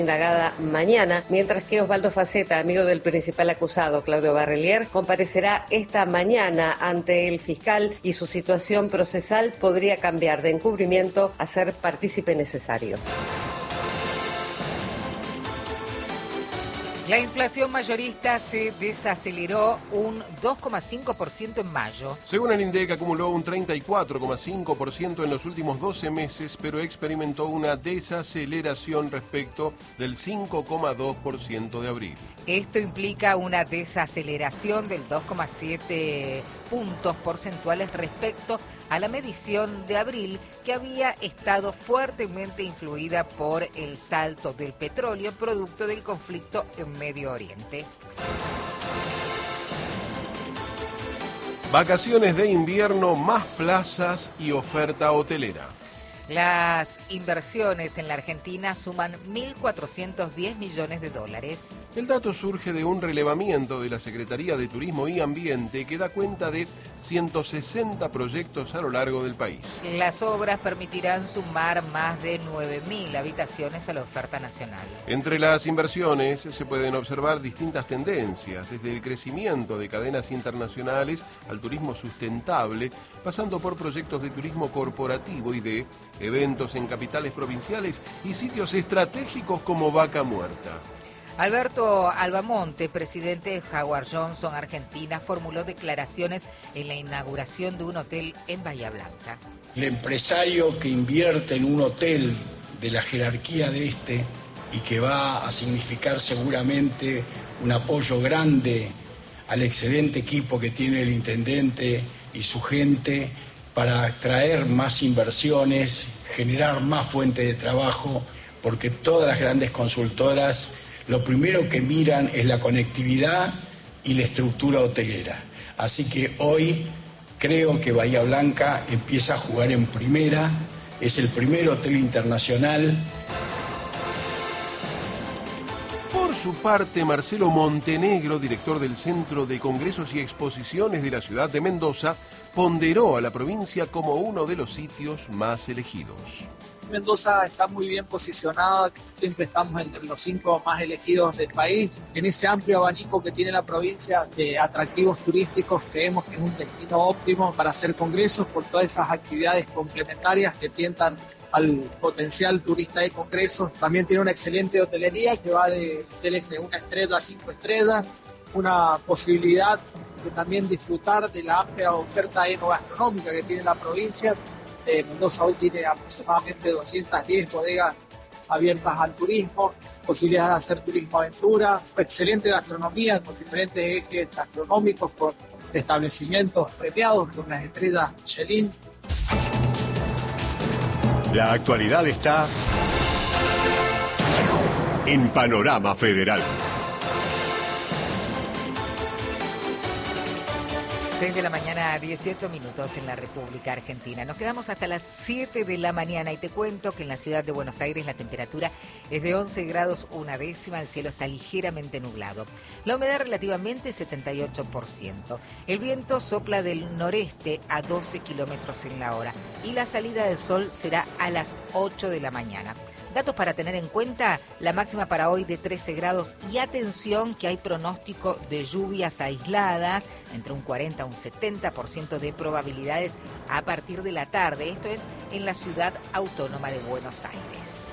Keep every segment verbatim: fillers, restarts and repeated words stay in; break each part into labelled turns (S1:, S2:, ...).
S1: indagada mañana, mientras que Osvaldo Faceta, amigo del principal acusado, Claudio Barrelier, comparecerá esta mañana ante el fiscal y su situación procesal podría cambiar de encubrimiento a ser partícipe necesario.
S2: La inflación mayorista se desaceleró un dos coma cinco por ciento en mayo.
S3: Según el INDEC, acumuló un treinta y cuatro coma cinco por ciento en los últimos doce meses, pero experimentó una desaceleración respecto del cinco coma dos por ciento de abril.
S2: Esto implica una desaceleración del dos coma siete puntos porcentuales respecto a la medición de abril, que había estado fuertemente influida por el salto del petróleo producto del conflicto en Medio Oriente.
S3: Vacaciones de invierno, más plazas y oferta hotelera.
S2: Las inversiones en la Argentina suman mil cuatrocientos diez millones de dólares.
S3: El dato surge de un relevamiento de la Secretaría de Turismo y Ambiente que da cuenta de ciento sesenta proyectos a lo largo del país.
S2: Las obras permitirán sumar más de nueve mil habitaciones a la oferta nacional.
S3: Entre las inversiones se pueden observar distintas tendencias, desde el crecimiento de cadenas internacionales al turismo sustentable, pasando por proyectos de turismo corporativo y de eventos en capitales provinciales y sitios estratégicos como Vaca Muerta.
S2: Alberto Albamonte, presidente de Howard Johnson Argentina, formuló declaraciones en la inauguración de un hotel en Bahía Blanca.
S4: El empresario que invierte en un hotel de la jerarquía de este y que va a significar seguramente un apoyo grande al excelente equipo que tiene el intendente y su gente para atraer más inversiones, generar más fuentes de trabajo, porque todas las grandes consultoras lo primero que miran es la conectividad y la estructura hotelera. Así que hoy creo que Bahía Blanca empieza a jugar en primera, es el primer hotel internacional.
S3: Por su parte, Marcelo Montenegro, director del Centro de Congresos y Exposiciones de la ciudad de Mendoza, ponderó a la provincia como uno de los sitios más elegidos.
S5: Mendoza está muy bien posicionada, siempre estamos entre los cinco más elegidos del país. En ese amplio abanico que tiene la provincia de atractivos turísticos, creemos que es un destino óptimo para hacer congresos por todas esas actividades complementarias que tientan al potencial turista de congresos. También tiene una excelente hotelería que va de hoteles de una estrella a cinco estrellas, una posibilidad de también disfrutar de la amplia oferta enogastronómica que tiene la provincia. Eh, Mendoza hoy tiene aproximadamente doscientas diez bodegas abiertas al turismo, posibilidades de hacer turismo aventura, excelente gastronomía con diferentes ejes gastronómicos, con establecimientos premiados con las estrellas Michelin.
S6: La actualidad está en Panorama Federal.
S2: seis de la mañana, dieciocho minutos en la República Argentina. Nos quedamos hasta las siete de la mañana y te cuento que en la ciudad de Buenos Aires la temperatura es de once grados una décima, el cielo está ligeramente nublado. La humedad relativamente setenta y ocho por ciento. El viento sopla del noreste a doce kilómetros en la hora y la salida del sol será a las ocho de la mañana. Datos para tener en cuenta, la máxima para hoy de trece grados y atención que hay pronóstico de lluvias aisladas, entre un cuarenta a un setenta por ciento de probabilidades a partir de la tarde. Esto es en la ciudad autónoma de Buenos Aires.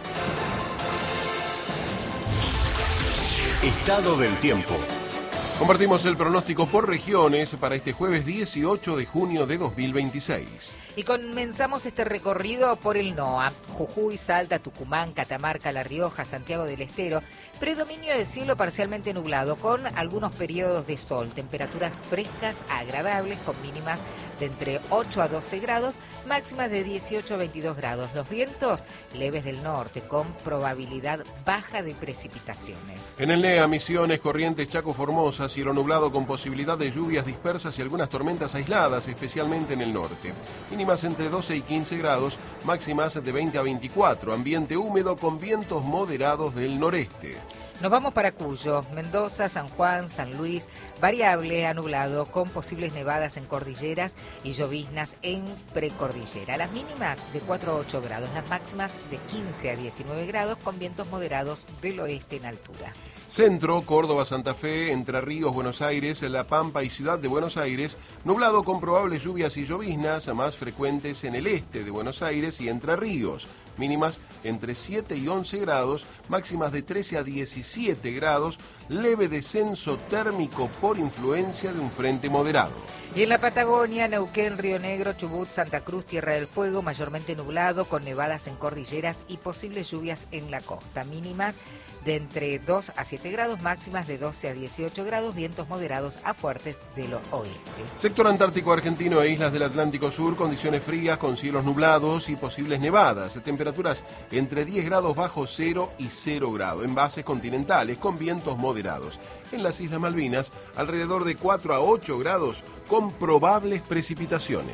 S6: Estado del tiempo.
S3: Compartimos el pronóstico por regiones para este jueves dieciocho de junio de dos mil veintiséis.
S2: Y comenzamos este recorrido por el NOA, Jujuy, Salta, Tucumán, Catamarca, La Rioja, Santiago del Estero. Predominio de cielo parcialmente nublado con algunos periodos de sol, temperaturas frescas a agradables con mínimas de entre ocho a doce grados, máximas de dieciocho a veintidós grados. Los vientos leves del norte con probabilidad baja de precipitaciones.
S3: En el NEA, Misiones, Corrientes, Chaco, Formosa, cielo nublado con posibilidad de lluvias dispersas y algunas tormentas aisladas, especialmente en el norte. Mínimas entre doce y quince grados, máximas de veinte a veinticuatro. Ambiente húmedo con vientos moderados del noreste.
S2: Nos vamos para Cuyo, Mendoza, San Juan, San Luis, variable a nublado con posibles nevadas en cordilleras y lloviznas en precordillera. Las mínimas de cuatro a ocho grados, las máximas de quince a diecinueve grados con vientos moderados del oeste en altura.
S3: Centro, Córdoba, Santa Fe, Entre Ríos, Buenos Aires, La Pampa y Ciudad de Buenos Aires, nublado con probables lluvias y lloviznas más frecuentes en el este de Buenos Aires y Entre Ríos. Mínimas entre siete y once grados, máximas de trece a diecisiete grados, leve descenso térmico por influencia de un frente moderado.
S2: Y en la Patagonia, Neuquén, Río Negro, Chubut, Santa Cruz, Tierra del Fuego, mayormente nublado con nevadas en cordilleras y posibles lluvias en la costa. Mínimas de entre dos a siete grados, máximas de doce a dieciocho grados, vientos moderados a fuertes del oeste.
S3: Sector Antártico Argentino e islas del Atlántico Sur, condiciones frías con cielos nublados y posibles nevadas. Temperaturas entre diez grados bajo cero y cero grados. Envases continentales con vientos moderados. En las Islas Malvinas, alrededor de cuatro a ocho grados con probables precipitaciones.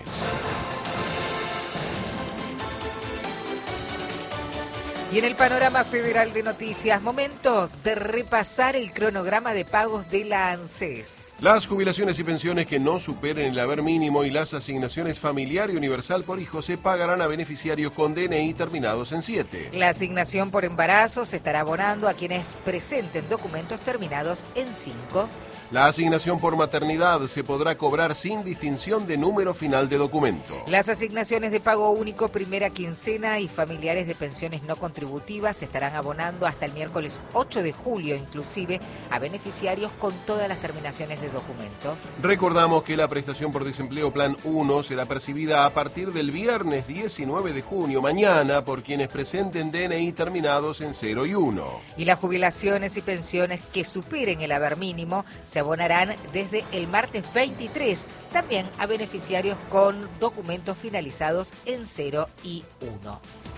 S2: Y en el panorama federal de noticias, momento de repasar el cronograma de pagos de la ANSES.
S3: Las jubilaciones y pensiones que no superen el haber mínimo y las asignaciones familiar y universal por hijo se pagarán a beneficiarios con D N I terminados en siete.
S2: La asignación por embarazo se estará abonando a quienes presenten documentos terminados en cinco.
S3: La asignación por maternidad se podrá cobrar sin distinción de número final de documento.
S2: Las asignaciones de pago único primera quincena y familiares de pensiones no contributivas se estarán abonando hasta el miércoles ocho de julio, inclusive a beneficiarios con todas las terminaciones de documento.
S3: Recordamos que la prestación por desempleo Plan uno será percibida a partir del viernes diecinueve de junio, mañana, por quienes presenten D N I terminados en cero y uno.
S2: Y las jubilaciones y pensiones que superen el haber mínimo se abonarán desde el martes veintitrés, también a beneficiarios con documentos finalizados en cero y uno.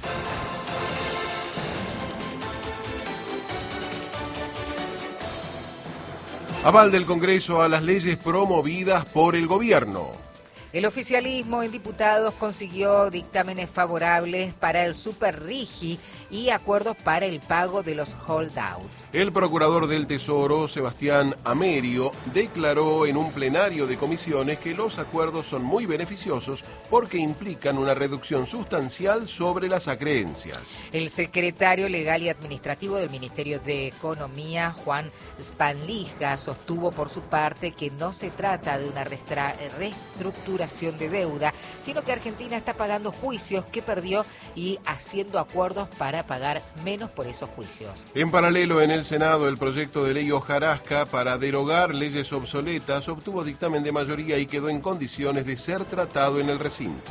S3: Aval del Congreso a las leyes promovidas por el gobierno.
S2: El oficialismo en diputados consiguió dictámenes favorables para el Superrigi y acuerdos para el pago de los holdout.
S3: El procurador del Tesoro, Sebastián Amerio, declaró en un plenario de comisiones que los acuerdos son muy beneficiosos porque implican una reducción sustancial sobre las acreencias.
S2: El secretario legal y administrativo del Ministerio de Economía, Juan Spanlija, sostuvo por su parte que no se trata de una restra- reestructuración de deuda, sino que Argentina está pagando juicios que perdió y haciendo acuerdos para pagar menos por esos juicios.
S3: En paralelo, en el Senado, el proyecto de ley Hojarasca para derogar leyes obsoletas obtuvo dictamen de mayoría y quedó en condiciones de ser tratado en el recinto.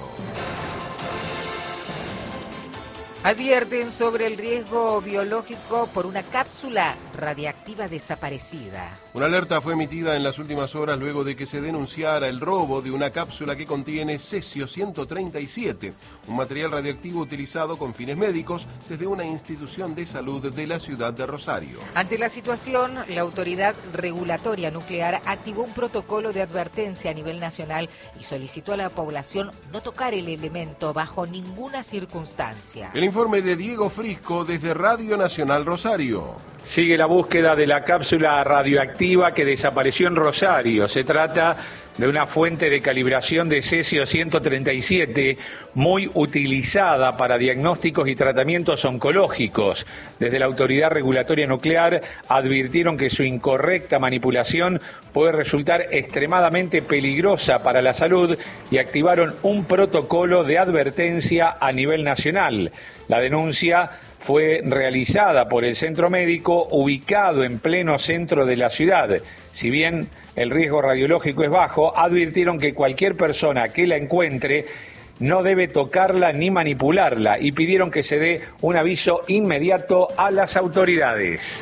S2: Advierten sobre el riesgo biológico por una cápsula radiactiva desaparecida.
S3: Una alerta fue emitida en las últimas horas luego de que se denunciara el robo de una cápsula que contiene cesio ciento treinta y siete, un material radioactivo utilizado con fines médicos desde una institución de salud de la ciudad de Rosario.
S2: Ante la situación, la Autoridad Regulatoria Nuclear activó un protocolo de advertencia a nivel nacional y solicitó a la población no tocar el elemento bajo ninguna circunstancia.
S3: El informe de Diego Frisco desde Radio Nacional Rosario.
S7: Sigue la búsqueda de la cápsula radioactiva que desapareció en Rosario. Se trata de una fuente de calibración de cesio ciento treinta y siete muy utilizada para diagnósticos y tratamientos oncológicos. Desde la Autoridad Regulatoria Nuclear advirtieron que su incorrecta manipulación puede resultar extremadamente peligrosa para la salud y activaron un protocolo de advertencia a nivel nacional. La denuncia fue realizada por el centro médico ubicado en pleno centro de la ciudad. Si bien el riesgo radiológico es bajo, advirtieron que cualquier persona que la encuentre no debe tocarla ni manipularla y pidieron que se dé un aviso inmediato a las autoridades.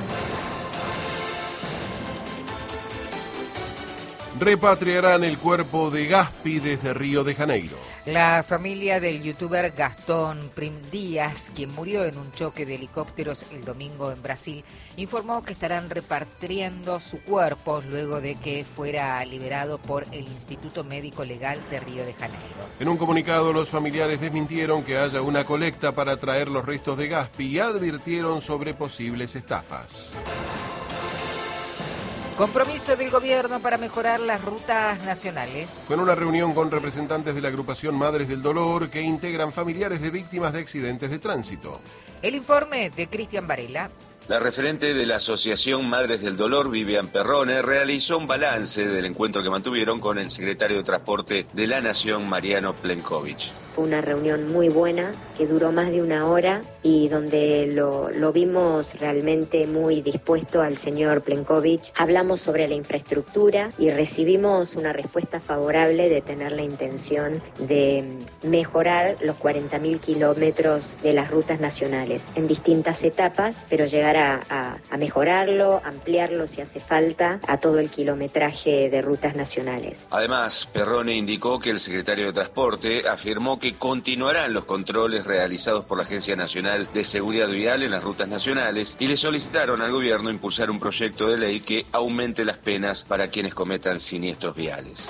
S3: Repatriarán el cuerpo de Gaspi desde Río de Janeiro.
S2: La familia del youtuber Gastón Prim Díaz, quien murió en un choque de helicópteros el domingo en Brasil, informó que estarán repatriando su cuerpo luego de que fuera liberado por el Instituto Médico Legal de Río de Janeiro.
S3: En un comunicado, los familiares desmintieron que haya una colecta para traer los restos de Gaspi y advirtieron sobre posibles estafas.
S2: Compromiso del gobierno para mejorar las rutas nacionales.
S3: Fue en una reunión con representantes de la agrupación Madres del Dolor que integran familiares de víctimas de accidentes de tránsito.
S2: El informe de Cristian Varela.
S8: La referente de la Asociación Madres del Dolor, Vivian Perrone, realizó un balance del encuentro que mantuvieron con el secretario de Transporte de la Nación, Mariano Plenković.
S9: Fue una reunión muy buena, que duró más de una hora y donde lo, lo vimos realmente muy dispuesto al señor Plenković. Hablamos sobre la infraestructura y recibimos una respuesta favorable de tener la intención de mejorar los cuarenta mil kilómetros de las rutas nacionales en distintas etapas, pero llegar a, a, a mejorarlo, ampliarlo si hace falta, a todo el kilometraje de rutas nacionales.
S8: Además, Perrone indicó que el secretario de Transporte afirmó que continuarán los controles realizados por la Agencia Nacional de Seguridad Vial en las rutas nacionales y le solicitaron al gobierno impulsar un proyecto de ley que aumente las penas para quienes cometan siniestros viales.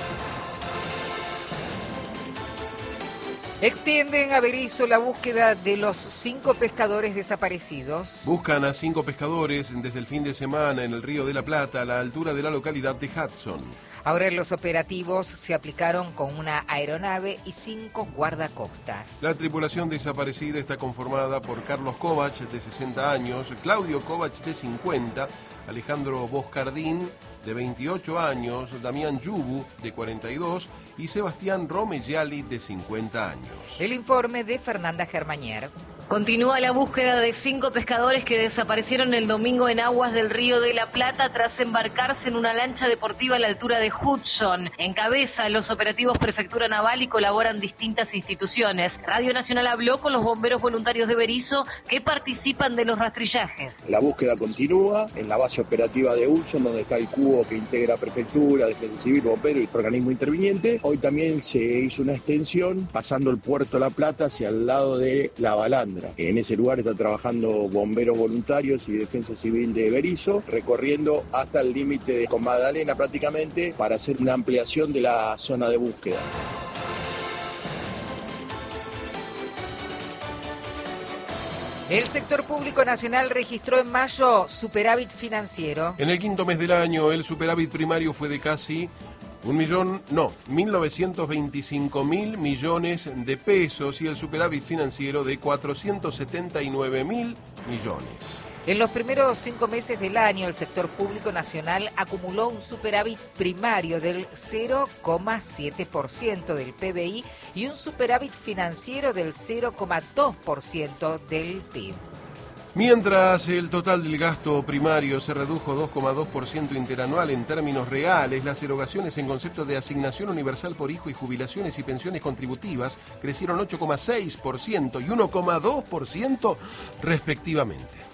S2: Extienden a Berisso la búsqueda de los cinco pescadores desaparecidos.
S3: Buscan a cinco pescadores desde el fin de semana en el Río de la Plata, a la altura de la localidad de Hudson.
S2: Ahora los operativos se aplicaron con una aeronave y cinco guardacostas.
S3: La tripulación desaparecida está conformada por Carlos Kovac, de sesenta años, Claudio Kovac, de cincuenta, Alejandro Boscardín, de veintiocho años, Damián Yubu, de cuarenta y dos, y Sebastián Romegiali, de cincuenta años.
S2: El informe de Fernanda Germañer.
S10: Continúa la búsqueda de cinco pescadores que desaparecieron el domingo en aguas del Río de la Plata tras embarcarse en una lancha deportiva a la altura de Hudson. Encabeza los operativos Prefectura Naval y colaboran distintas instituciones. Radio Nacional habló con los bomberos voluntarios de Berisso que participan de los rastrillajes.
S11: La búsqueda continúa en la base operativa de Hudson, donde está el cubo que integra Prefectura, Defensa Civil, Bombero y organismo interviniente. Hoy también se hizo una extensión pasando el Puerto La Plata hacia el lado de La Balandra. En ese lugar están trabajando bomberos voluntarios y Defensa Civil de Berisso, recorriendo hasta el límite de con Magdalena prácticamente para hacer una ampliación de la zona de búsqueda.
S2: El sector público nacional registró en mayo superávit financiero.
S3: En el quinto mes del año, el superávit primario fue de casi un millón, no, mil novecientos veinticinco mil millones de pesos y el superávit financiero de cuatrocientos setenta y nueve mil millones.
S2: En los primeros cinco meses del año, el sector público nacional acumuló un superávit primario del cero coma siete por ciento del P B I y un superávit financiero del cero coma dos por ciento del P I B.
S3: Mientras el total del gasto primario se redujo dos coma dos por ciento interanual en términos reales, las erogaciones en concepto de asignación universal por hijo y jubilaciones y pensiones contributivas crecieron ocho coma seis por ciento y uno coma dos por ciento respectivamente.